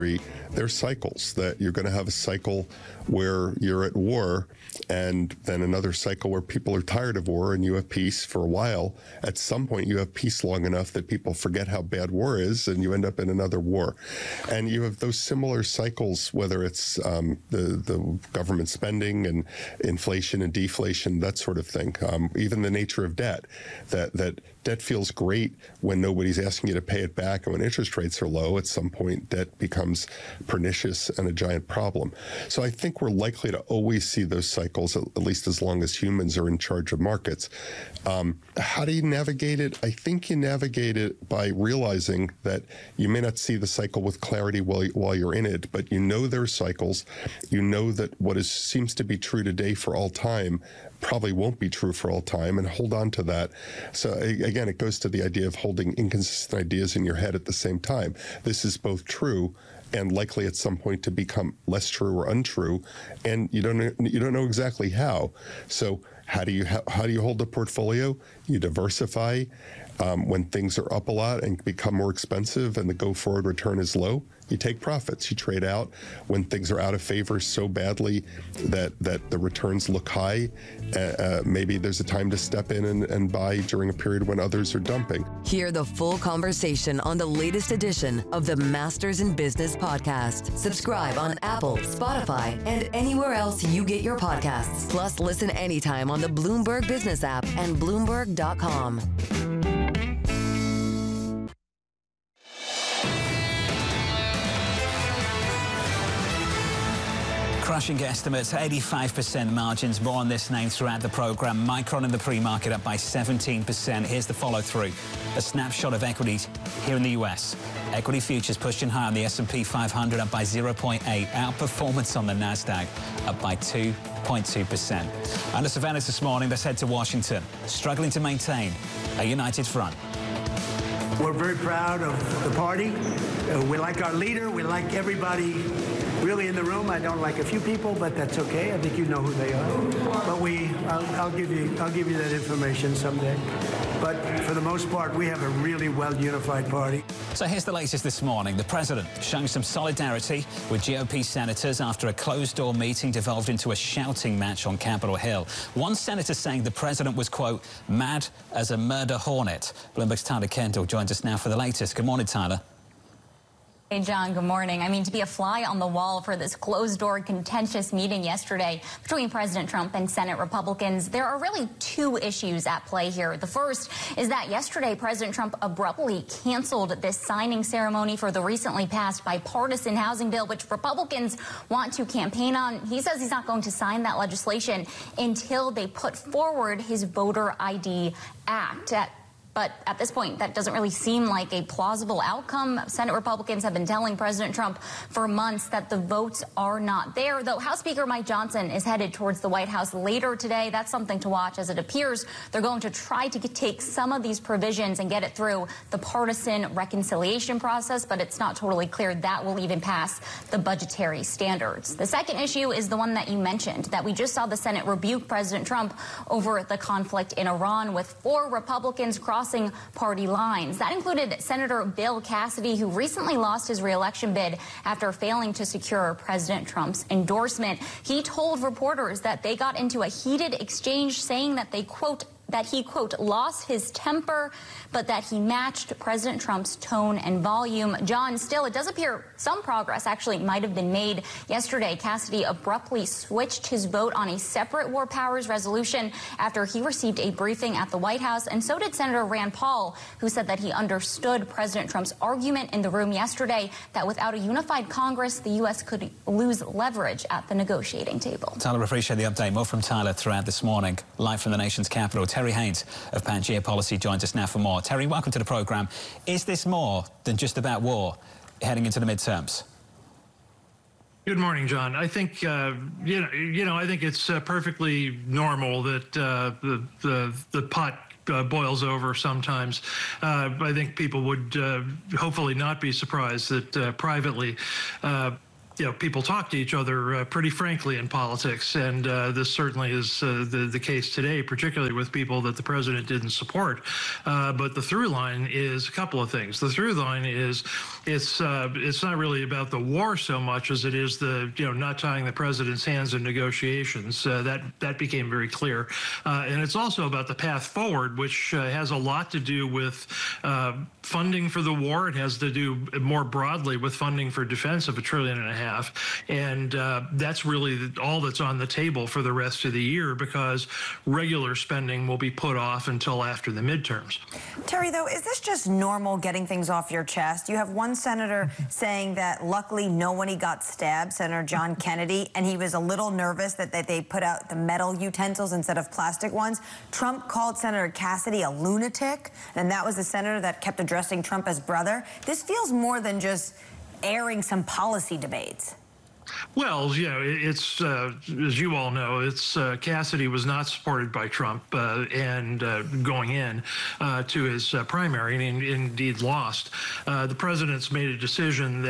there's cycles that you're going to have a cycle where you're at war and then another cycle where people are tired of war and you have peace for a while. At some point you have peace long enough that people forget how bad war is and you end up in another war. And you have those similar cycles, whether it's the government spending and inflation and deflation, that sort of thing. Even the nature of debt, that debt feels great when nobody's asking you to pay it back, and when interest rates are low, at some point debt becomes pernicious and a giant problem. So I think we're likely to always see those cycles, at least as long as humans are in charge of markets. How do you navigate it? I think you navigate it by realizing that you may not see the cycle with clarity while you're in it, but you know there are cycles. You know that what seems to be true today for all time probably won't be true for all time, and hold on to that. So again, it goes to the idea of holding inconsistent ideas in your head at the same time. This is both true and likely at some point to become less true or untrue, and you don't know exactly how. So how do you hold the portfolio? You diversify when things are up a lot and become more expensive and the go-forward return is low. You take profits. You trade out when things are out of favor so badly that the returns look high. Maybe there's a time to step in and buy during a period when others are dumping. Hear the full conversation on the latest edition of the Masters in Business podcast. Subscribe on Apple, Spotify, and anywhere else you get your podcasts. Plus, listen anytime on the Bloomberg Business app and Bloomberg.com. Crushing estimates, 85% margins. More on this name throughout the program. Micron in the pre-market up by 17%. Here's the follow-through. A snapshot of equities here in the US. Equity futures pushing high on the S&P 500 up by 0.8. Outperformance on the NASDAQ up by 2.2%. Under surveillance this morning, let's head to Washington. Struggling to maintain a united front. We're very proud of the party. We like our leader. We like everybody really in the room. I don't like a few people, but that's okay. I think you know who they are. But I'll give you that information someday. But for the most part, we have a really well-unified party. So here's the latest this morning. The president showing some solidarity with GOP senators after a closed-door meeting devolved into a shouting match on Capitol Hill. One senator saying the president was, quote, mad as a murder hornet. Bloomberg's Tyler Kendall joins us now for the latest. Good morning, Tyler. Hey, John, good morning. I mean, to be a fly on the wall for this closed-door contentious meeting yesterday between President Trump and Senate Republicans, there are really two issues at play here. The first is that yesterday President Trump abruptly canceled this signing ceremony for the recently passed bipartisan housing bill, which Republicans want to campaign on. He says he's not going to sign that legislation until they put forward his voter ID Act. But at this point, that doesn't really seem like a plausible outcome. Senate Republicans have been telling President Trump for months that the votes are not there, though House Speaker Mike Johnson is headed towards the White House later today. That's something to watch, as it appears they're going to try to take some of these provisions and get it through the partisan reconciliation process, but it's not totally clear that will even pass the budgetary standards. The second issue is the one that you mentioned, that we just saw the Senate rebuke President Trump over the conflict in Iran, with 4 Republicans crossing party lines. That included Senator Bill Cassidy, who recently lost his re-election bid after failing to secure President Trump's endorsement. He told reporters that they got into a heated exchange, saying that he, quote, lost his temper, but that he matched President Trump's tone and volume. John, still, it does appear some progress actually might have been made. Yesterday, Cassidy abruptly switched his vote on a separate war powers resolution after he received a briefing at the White House, and so did Senator Rand Paul, who said that he understood President Trump's argument in the room yesterday that without a unified Congress, the U.S. could lose leverage at the negotiating table. Tyler, appreciate the update. More from Tyler throughout this morning, live from the nation's capital. Terry Haynes of Pangea Policy joins us now for more. Terry, welcome to the program. Is this more than just about war heading into the midterms? Good morning, John. I think I think it's perfectly normal that the pot boils over sometimes. I think people would hopefully not be surprised that privately people talk to each other pretty frankly in politics, and this certainly is the case today, particularly with people that the president didn't support. But the through line is a couple of things. The through line is it's not really about the war so much as it is the not tying the president's hands in negotiations. That became very clear, and it's also about the path forward, which has a lot to do with funding for the war. It has to do more broadly with funding for defense of $1.5 trillion, and that's really all that's on the table for the rest of the year, because regular spending will be put off until after the midterms. Terry, though, is this just normal getting things off your chest? You have one senator saying that luckily nobody got stabbed, Senator John Kennedy, and he was a little nervous that they put out the metal utensils instead of plastic ones. Trump called Senator Cassidy a lunatic, and that was the senator that kept addressing Trump as brother. This feels more than just airing some policy debates. Well, it's as you all know, it's Cassidy was not supported by Trump, and going in to his primary, and indeed lost. The president's made a decision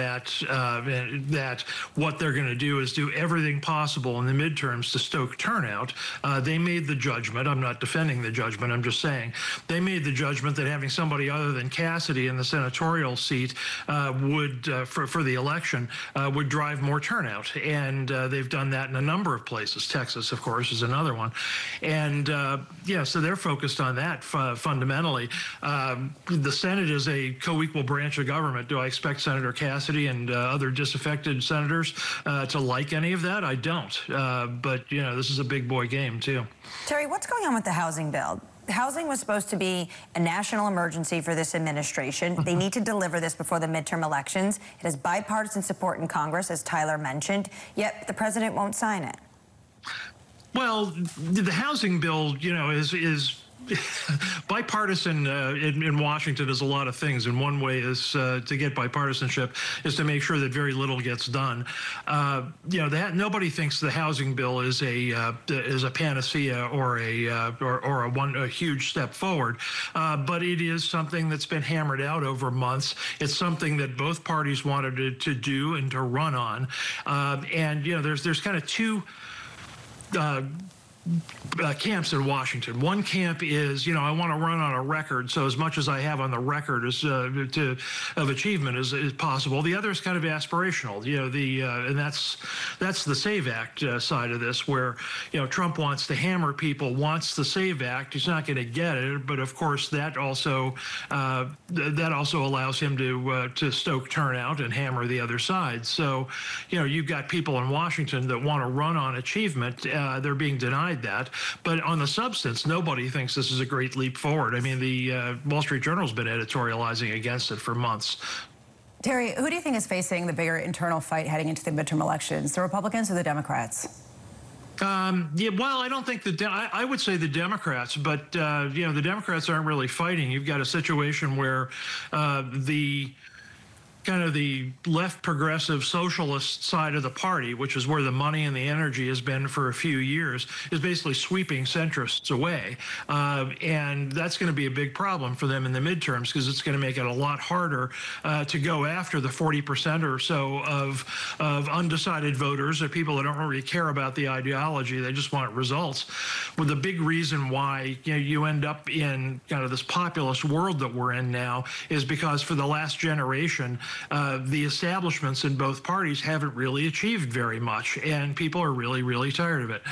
that what they're going to do is do everything possible in the midterms to stoke turnout. They made the judgment. I'm not defending the judgment. I'm just saying they made the judgment that having somebody other than Cassidy in the senatorial seat would, for the election, would drive more turnout. And they've done that in a number of places. Texas, of course, is another one. And so they're focused on that fundamentally. The Senate is a co-equal branch of government. Do I expect Senator Cassidy and other disaffected senators to like any of that? I don't. But this is a big boy game too. Terry, what's going on with the housing bill? Housing was supposed to be a national emergency for this administration. They need to deliver this before the midterm elections. It has bipartisan support in Congress, as Tyler mentioned, yet the president won't sign it. Well, the housing bill, is bipartisan in Washington is a lot of things, and one way is to get bipartisanship is to make sure that very little gets done. Nobody thinks the housing bill is a panacea or a huge step forward, but it is something that's been hammered out over months. It's something that both parties wanted to do and to run on, and there's kind of two camps in Washington. One camp is, I want to run on a record, so as much as I have on the record of achievement as possible. The other is kind of aspirational, and that's the SAVE Act side of this, where Trump wants to hammer people, wants the SAVE Act. He's not going to get it, but of course that also allows him to stoke turnout and hammer the other side. So you've got people in Washington that want to run on achievement. They're being denied that, but on the substance, nobody thinks this is a great leap forward. I mean, the Wall Street Journal's been editorializing against it for months. Terry, who do you think is facing the bigger internal fight heading into the midterm elections, the Republicans or the Democrats? Well, I don't think I would say the Democrats, but the Democrats aren't really fighting. You've got a situation where the left progressive socialist side of the party, which is where the money and the energy has been for a few years, is basically sweeping centrists away. And that's going to be a big problem for them in the midterms, because it's going to make it a lot harder to go after the 40% or so of undecided voters, or people that don't really care about the ideology. They just want results. Well, the big reason why you end up in kind of this populist world that we're in now is because for the last generation, the establishments in both parties haven't really achieved very much, and people are really, really tired of it.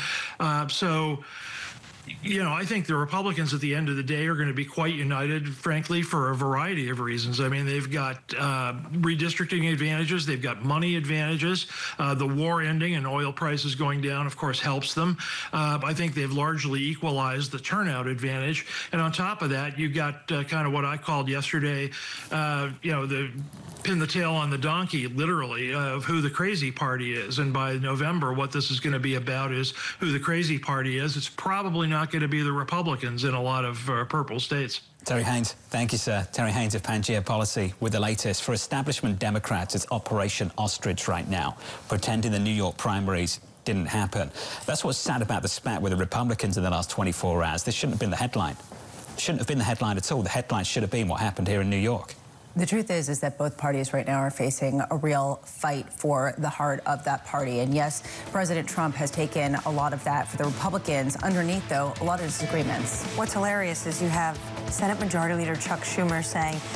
I think the Republicans at the end of the day are going to be quite united, frankly, for a variety of reasons. I mean, they've got redistricting advantages. They've got money advantages. The war ending and oil prices going down, of course, helps them. I think they've largely equalized the turnout advantage. And on top of that, you've got kind of what I called yesterday, the pin the tail on the donkey, literally, of who the crazy party is. And by November, what this is going to be about is who the crazy party is. It's probably not going to be the Republicans in a lot of purple states. Terry Haynes, thank you, sir. Terry Haynes of Pangea Policy with the latest. For establishment Democrats, it's Operation Ostrich right now, pretending the New York primaries didn't happen. That's what's sad about the spat with the Republicans in the last 24 hours. This shouldn't have been the headline. Shouldn't have been the headline at all. The headline should have been what happened here in New York. The truth is that both parties right now are facing a real fight for the heart of that party. And yes, President Trump has taken a lot of that for the Republicans. Underneath, though, a lot of disagreements. What's hilarious is you have Senate Majority Leader Chuck Schumer saying